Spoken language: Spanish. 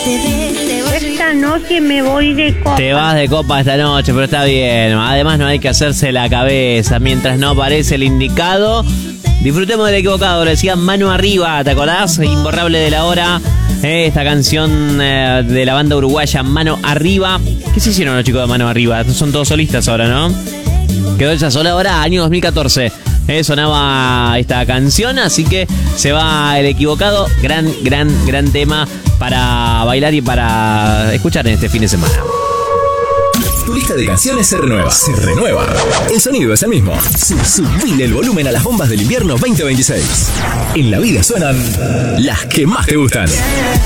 Esta noche me voy de copa. Te vas de copa esta noche, pero está bien. Además no hay que hacerse la cabeza mientras no aparece el indicado. Disfrutemos del equivocado, lo decía Mano Arriba, ¿te acordás? Imborrable de la hora. Esta canción de la banda uruguaya Mano Arriba. ¿Qué se hicieron los chicos de Mano Arriba? Son todos solistas ahora, ¿no? Quedó ella sola ahora, año 2014. Sonaba esta canción, así que se va el equivocado. Gran tema para bailar y para escuchar en este fin de semana. Tu lista de canciones se renueva. El sonido es el mismo. Subile el volumen a las bombas del invierno 2026. En la vida suenan las que más te gustan.